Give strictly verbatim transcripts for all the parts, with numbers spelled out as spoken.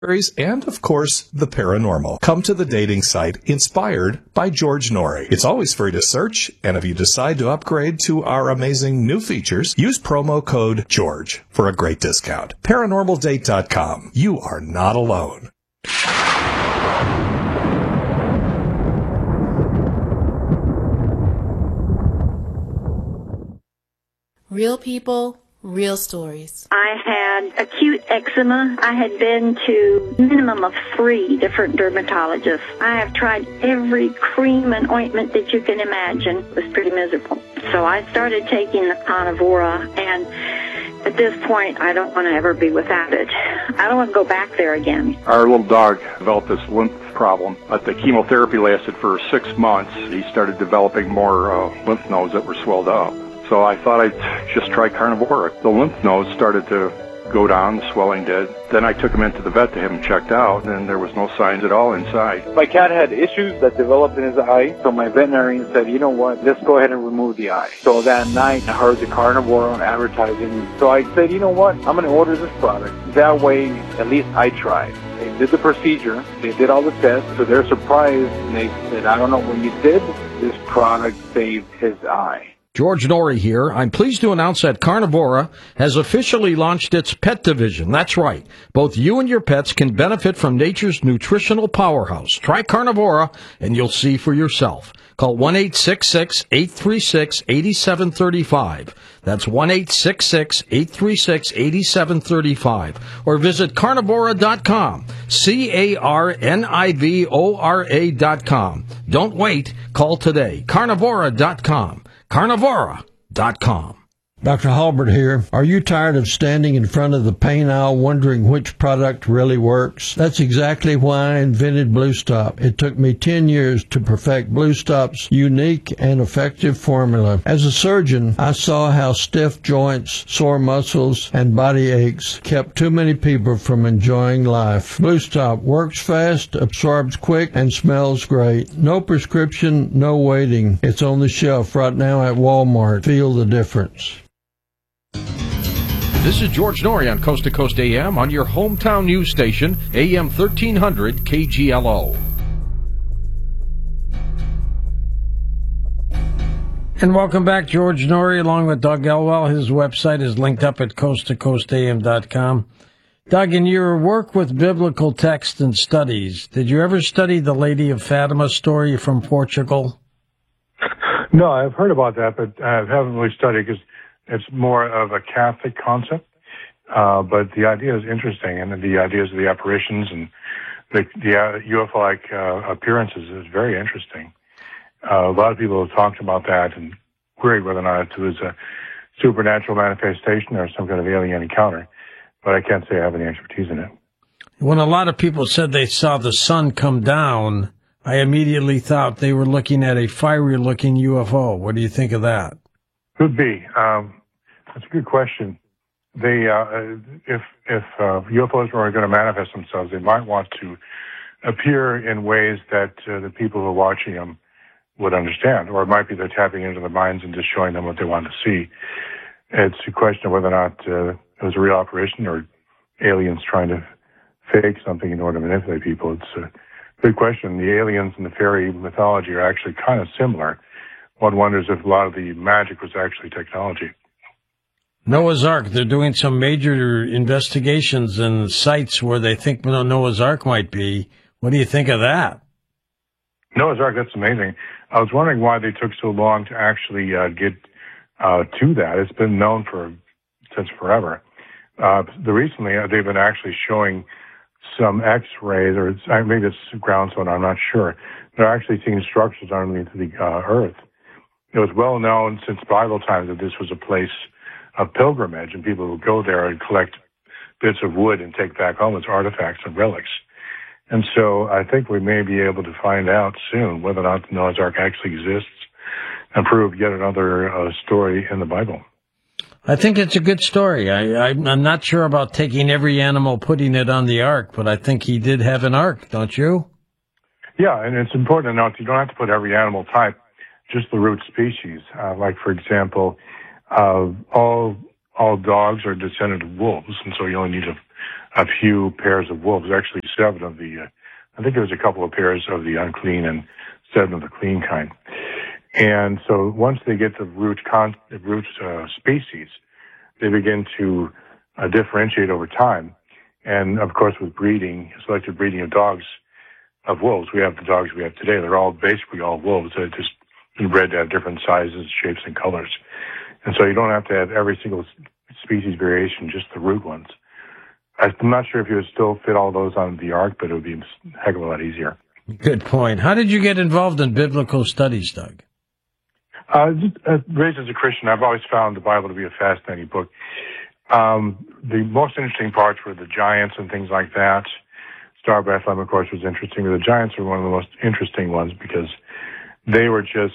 and, of course, the paranormal. Come to the dating site inspired by George Norrie. It's always free to search, and if you decide to upgrade to our amazing new features, use promo code GEORGE for a great discount. paranormal date dot com. You are not alone. Real people, real stories. I had acute eczema. I had been to a minimum of three different dermatologists. I have tried every cream and ointment that you can imagine. It was pretty miserable. So I started taking the Carnivora, and at this point, I don't want to ever be without it. I don't want to go back there again. Our little dog developed this lymph problem, but the chemotherapy lasted for six months. He started developing more uh, lymph nodes that were swelled up. So I thought I'd just try Carnivora. The lymph nodes started to go down, the swelling did. Then I took him into the vet to have him checked out, and there was no signs at all inside. My cat had issues that developed in his eye, so my veterinarian said, you know what, let's go ahead and remove the eye. So that night, I heard the Carnivora advertising. So I said, you know what, I'm going to order this product. That way, at least I tried. They did the procedure, they did all the tests, to their surprise, and they said, I don't know, when you did, this product saved his eye. George Norrie here. I'm pleased to announce that Carnivora has officially launched its pet division. That's right. Both you and your pets can benefit from nature's nutritional powerhouse. Try Carnivora, and you'll see for yourself. Call one eight six six, eight three six, eight seven three five. That's one eight six six, eight three six, eight seven three five. Or visit carnivora dot com. C A R N I V O R A dot com. Don't wait. Call today. carnivora dot com. carnivora dot com. Doctor Halbert here. Are you tired of standing in front of the pain aisle wondering which product really works? That's exactly why I invented Blue Stop. It took me ten years to perfect Blue Stop's unique and effective formula. As a surgeon, I saw how stiff joints, sore muscles, and body aches kept too many people from enjoying life. Blue Stop works fast, absorbs quick, and smells great. No prescription, no waiting. It's on the shelf right now at Walmart. Feel the difference. This is George Norrie on Coast to Coast A M on your hometown news station, A M thirteen hundred K G L O. And welcome back, George Norrie, along with Doug Elwell. His website is linked up at coast to coast a m dot com. Doug, in your work with biblical text and studies, did you ever study the Lady of Fatima story from Portugal? No, I've heard about that, but I haven't really studied because it's more of a Catholic concept, uh, but the idea is interesting, and the ideas of the apparitions and the, the uh, U F O-like uh, appearances is very interesting. Uh, a lot of people have talked about that and queried whether or not it was a supernatural manifestation or some kind of alien encounter, but I can't say I have any expertise in it. When a lot of people said they saw the sun come down, I immediately thought they were looking at a fiery-looking U F O. What do you think of that? Could be. Um, that's a good question. They, uh, if if uh, U F Os were going to manifest themselves, they might want to appear in ways that uh, the people who are watching them would understand, or it might be they're tapping into their minds and just showing them what they want to see. It's a question of whether or not uh, it was a real operation or aliens trying to fake something in order to manipulate people. It's a good question. The aliens in the fairy mythology are actually kind of similar. One wonders if a lot of the magic was actually technology. Noah's Ark, they're doing some major investigations in sites where they think Noah's Ark might be. What do you think of that? Noah's Ark, that's amazing. I was wondering why they took so long to actually uh, get uh, to that. It's been known for since forever. Uh, the recently, uh, they've been actually showing some X-rays, or it's, maybe it's ground sonar, I'm not sure. They're actually seeing structures underneath the uh, earth. It was well known since Bible times that this was a place of pilgrimage, and people would go there and collect bits of wood and take back home as artifacts and relics. And so I think we may be able to find out soon whether or not the Noah's Ark actually exists and prove yet another uh, story in the Bible. I think it's a good story. I, I'm, I'm not sure about taking every animal, putting it on the ark, but I think he did have an ark, don't you? Yeah, and it's important to note you don't have to put every animal type, just the root species. Uh, like, for example, uh, all all dogs are descendant of wolves, and so you only need a, a few pairs of wolves, actually seven of the, uh, I think it was a couple of pairs of the unclean and seven of the clean kind. And so once they get the root, con- the root uh, species, they begin to uh, differentiate over time. And of course, with breeding, selective breeding of dogs, of wolves, we have the dogs we have today. They're all basically all wolves. They're just been bred to have different sizes, shapes, and colors. And so you don't have to have every single species variation, just the root ones. I'm not sure if you would still fit all those on the ark, but it would be a heck of a lot easier. Good point. How did you get involved in biblical studies, Doug? Uh, just, uh, raised as a Christian, I've always found the Bible to be a fascinating book. Um, the most interesting parts were the giants and things like that. Star of Bethlehem, of course, was interesting. But the giants were one of the most interesting ones because they were just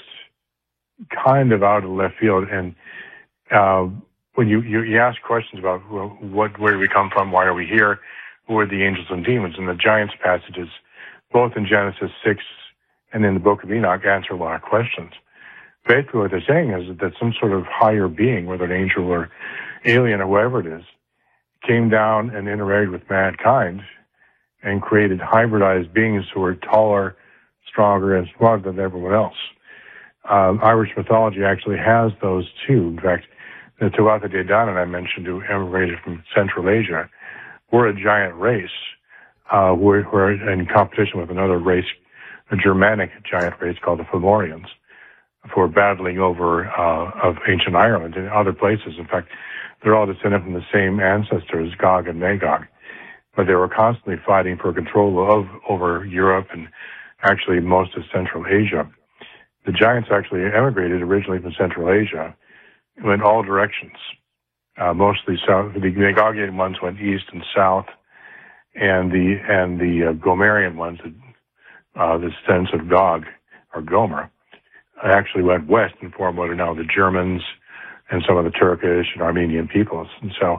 kind of out of left field. And uh, when you, you, you ask questions about, well, what, where do we come from, why are we here, who are the angels and demons, and the giants passages, both in Genesis six and in the book of Enoch, answer a lot of questions. Basically what they're saying is that some sort of higher being, whether an angel or alien or whoever it is, came down and interacted with mankind and created hybridized beings who were taller, stronger, and smarter than everyone else. Um, Irish mythology actually has those too. In fact, the Tuatha De Danann I mentioned, who emigrated from Central Asia, were a giant race, uh, who were in competition with another race, a Germanic giant race called the Fomorians, for battling over uh, of ancient Ireland and other places. In fact, they're all descended from the same ancestors, Gog and Magog, but they were constantly fighting for control of over Europe and actually most of Central Asia. The giants actually emigrated originally from Central Asia, went all directions, uh, mostly south. The Magogian ones went east and south, and the and the uh, Gomerian ones, uh, the descendants of Gog or Gomer, actually went west and formed what are now the Germans and some of the Turkish and Armenian peoples. And so,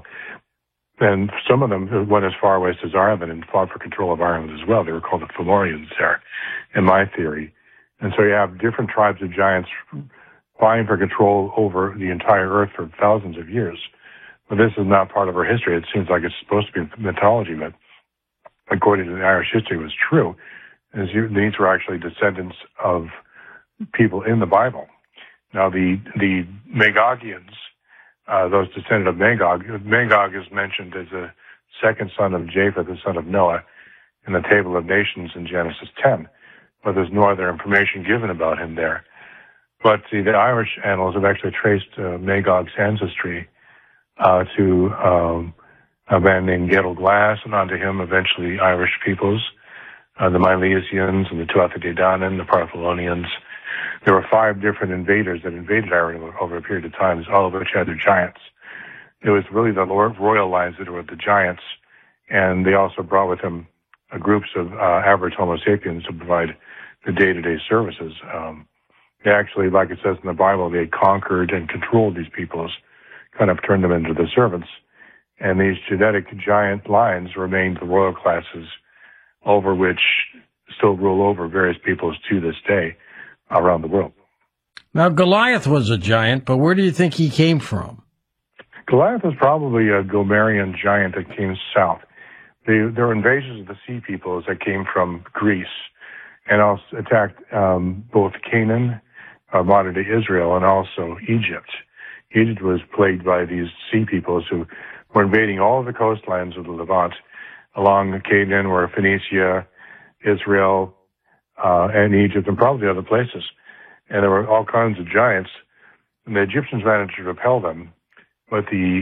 and some of them went as far west as Ireland and fought for control of Ireland as well. They were called the Fomorians there, in my theory. And so you have different tribes of giants vying for control over the entire earth for thousands of years. But this is not part of our history. It seems like it's supposed to be mythology, but according to the Irish history, it was true. As you, these were actually descendants of people in the Bible. Now, the the Magogians, uh, those descended of Magog, Magog is mentioned as a second son of Japheth, the son of Noah, in the Table of Nations in Genesis ten. But there's no other information given about him there. But see, the Irish annals have actually traced uh, Magog's ancestry uh, to um, a man named Gettle Glass, and onto him eventually Irish peoples, uh, the Milesians and the Tuatha De Danann, the Partholonians. There were five different invaders that invaded Ireland over a period of time, all of which had their giants. It was really the royal lines that were the giants, and they also brought with them uh, groups of uh, average Homo sapiens to provide the day-to-day services. Um, they actually, like it says in the Bible, they conquered and controlled these peoples, kind of turned them into the servants. And these genetic giant lines remained the royal classes over which still rule over various peoples to this day around the world. Now, Goliath was a giant, but where do you think he came from? Goliath was probably a Gomerian giant that came south. They, there were invasions of the sea peoples that came from Greece and also attacked um, both Canaan, uh, modern-day Israel, and also Egypt. Egypt was plagued by these sea peoples who were invading all of the coastlines of the Levant, along Canaan, where Phoenicia, Israel, uh, and Egypt, and probably other places. And there were all kinds of giants, and the Egyptians managed to repel them, but the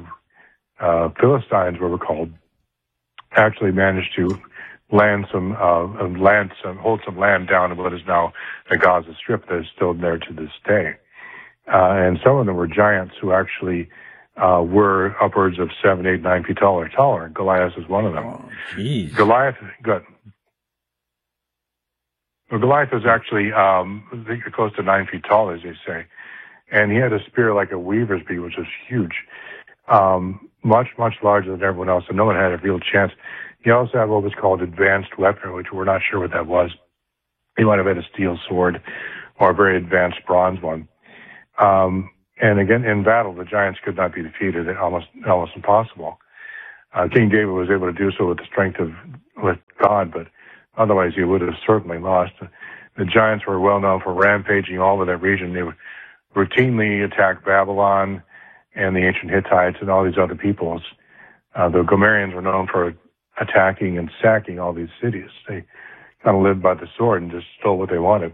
uh, uh, Philistines, what were called, actually managed to land some, uh, land some, hold some land down in what is now the Gaza Strip that is still there to this day. Uh, and some of them were giants who actually uh, were upwards of seven, eight, nine feet tall or taller. Goliath is one of them. Oh, jeez. Goliath, good. Well, Goliath was actually um, I think close to nine feet tall, as they say. And he had a spear like a weaver's beak, which was huge, um, much, much larger than everyone else, and no one had a real chance. He also had what was called advanced weaponry, which we're not sure what that was. He might have had a steel sword or a very advanced bronze one. Um, and again, in battle, the giants could not be defeated. Almost, almost impossible. Uh, King David was able to do so with the strength of with God, but otherwise he would have certainly lost. The giants were well known for rampaging all over that region. They would routinely attack Babylon and the ancient Hittites and all these other peoples. Uh, the Gomerians were known for attacking and sacking all these cities. They kind of lived by the sword and just stole what they wanted.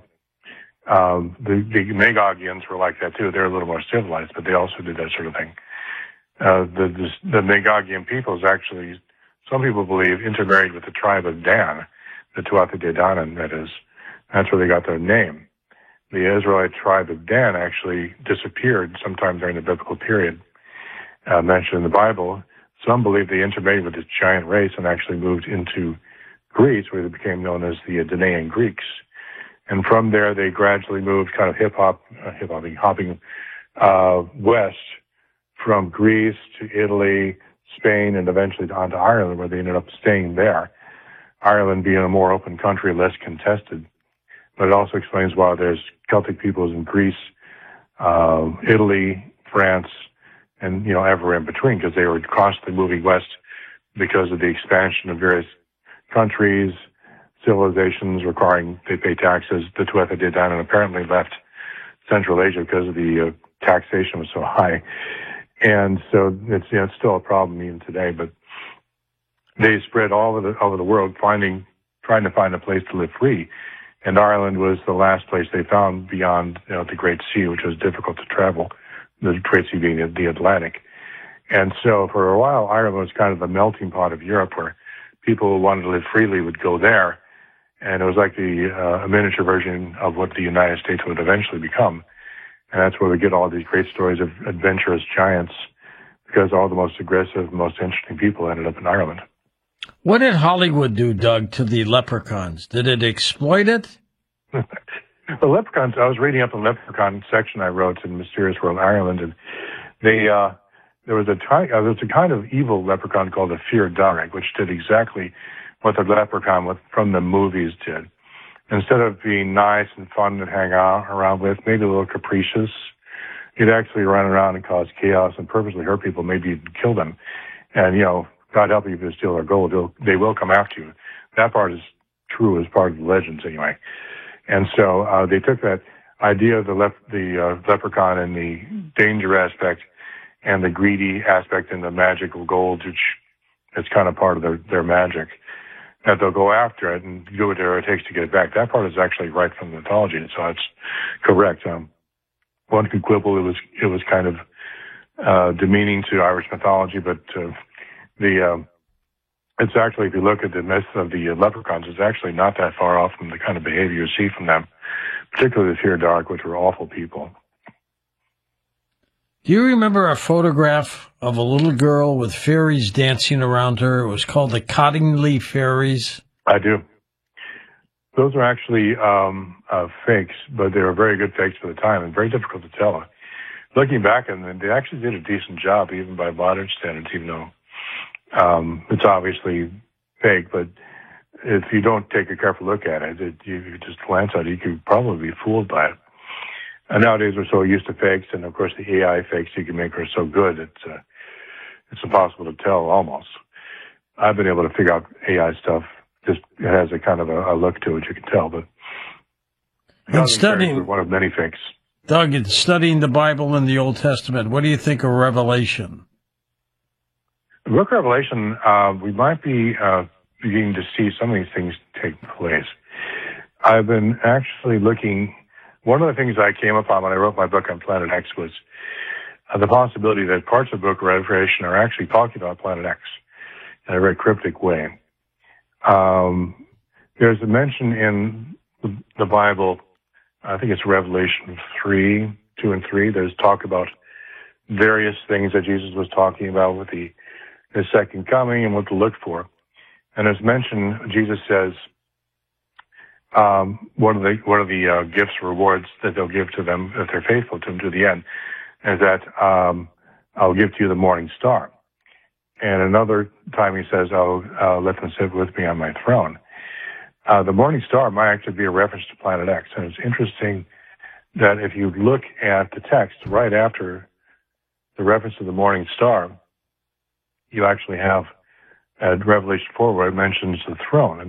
Um, the, the Magogians were like that too. They're a little more civilized, but they also did that sort of thing. Uh, the, the, the Magogian peoples actually, some people believe, intermarried with the tribe of Dan, the Tuatha De Danann, that is. That's where they got their name. The Israelite tribe of Dan actually disappeared sometime during the biblical period uh, mentioned in the Bible. Some believe they intermarried with this giant race and actually moved into Greece, where they became known as the Danaan Greeks. And from there, they gradually moved kind of hip-hop, uh, hip-hopping, hopping uh, west from Greece to Italy, Spain, and eventually on to Ireland, where they ended up staying there. Ireland being a more open country, less contested. But it also explains why there's Celtic peoples in Greece, uh, Italy, France, and, you know, everywhere in between, because they were constantly moving west because of the expansion of various countries, civilizations requiring they pay taxes. The Tuatha De Danann apparently left Central Asia because of the uh, taxation was so high. And so it's, you know, it's still a problem even today, but they spread all over the, over the world, finding, trying to find a place to live free. And Ireland was the last place they found beyond, you know, the Great Sea, which was difficult to travel, the Great Sea being the Atlantic. And so for a while, Ireland was kind of the melting pot of Europe, where people who wanted to live freely would go there. And it was like the uh, a miniature version of what the United States would eventually become. And that's where we get all these great stories of adventurous giants, because all the most aggressive, most interesting people ended up in Ireland. What did Hollywood do, Doug, to the leprechauns? Did it exploit it? The leprechauns, I was reading up the leprechaun section I wrote in Mysterious World Ireland, and they, uh, there was a ty- uh, there was a kind of evil leprechaun called the Fear Darg, which did exactly what the leprechaun with, from the movies did. Instead of being nice and fun to hang out around with, maybe a little capricious, he'd actually run around and cause chaos and purposely hurt people, maybe even kill them. And, you know, God help you if you steal their gold, they'll, they will come after you. That part is true as part of the legends anyway. And so uh, they took that idea of the, lep- the uh, leprechaun and the danger aspect and the greedy aspect and the magical gold, which is kind of part of their, their magic, that they'll go after it and do whatever it takes to get it back. That part is actually right from the mythology, so it's correct. Um, one could quibble it was it was kind of uh, demeaning to Irish mythology, but uh, the um, it's actually, if you look at the myth of the leprechauns, it's actually not that far off from the kind of behavior you see from them, particularly the Fear Darg, which were awful people. Do you remember a photograph of a little girl with fairies dancing around her? It was called the Cottingley Fairies. I do. Those are actually um, uh, fakes, but they were very good fakes for the time and very difficult to tell. Looking back on them, they actually did a decent job, even by modern standards, even though um, it's obviously fake. But if you don't take a careful look at it, it you, you just glance at it, you could probably be fooled by it. And nowadays we're so used to fakes, and of course the A I fakes you can make are so good it's uh, it's impossible to tell almost. I've been able to figure out A I stuff. Just it has a kind of a, a look to it, you can tell. But and studying one of many fakes. Doug, in studying the Bible and the Old Testament, what do you think of Revelation? The book of Revelation, uh, we might be uh, beginning to see some of these things take place. I've been actually looking. One of the things I came upon when I wrote my book on Planet X was uh, the possibility that parts of the book of Revelation are actually talking about Planet X in a very cryptic way. Um, there's a mention in the, the Bible, I think it's Revelation three, two and three, there's talk about various things that Jesus was talking about with the his second coming and what to look for. And as mentioned, Jesus says, Um, one of the one of the uh, gifts, rewards that they'll give to them if they're faithful to him to the end, is that um, I'll give to you the morning star. And another time he says, I'll uh, let them sit with me on my throne. Uh, the morning star might actually be a reference to Planet X. And it's interesting that if you look at the text right after the reference to the morning star, you actually have at Revelation four, where it mentions the throne.